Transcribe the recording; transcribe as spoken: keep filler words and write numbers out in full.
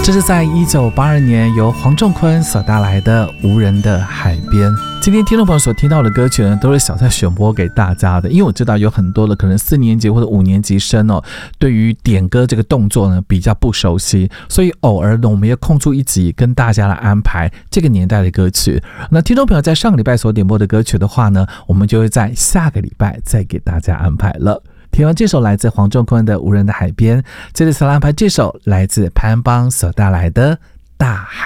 这是在一九八二年由黄仲坤所带来的《无人的海边》。今天听众朋友所听到的歌曲呢，都是小蔡选播给大家的，因为我知道有很多的可能四年级或者五年级生哦，对于点歌这个动作呢比较不熟悉，所以偶尔呢我们也空出一集跟大家来安排这个年代的歌曲。那听众朋友在上个礼拜所点播的歌曲的话呢，我们就会在下个礼拜再给大家安排了。听完这首来自黄仲坤的《无人的海边》，接着再来安排这首来自潘邦所带来的《大海》。